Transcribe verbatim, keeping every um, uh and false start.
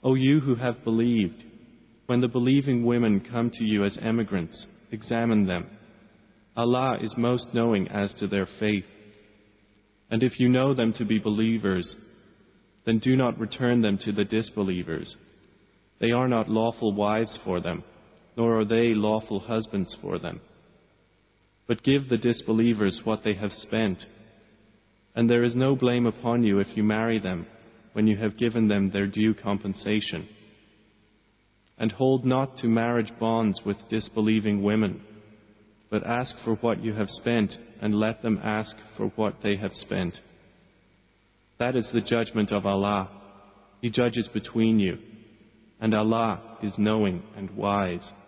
O you who have believed, when the believing women come to you as emigrants, examine them. Allah is most knowing as to their faith. And if you know them to be believers, then do not return them to the disbelievers. They are not lawful wives for them, nor are they lawful husbands for them. But give the disbelievers what they have spent, and there is no blame upon you if you marry them when you have given them their due compensation. And hold not to marriage bonds with disbelieving women, but ask for what you have spent, and let them ask for what they have spent. That is the judgment of Allah. He judges between you, and Allah is knowing and wise.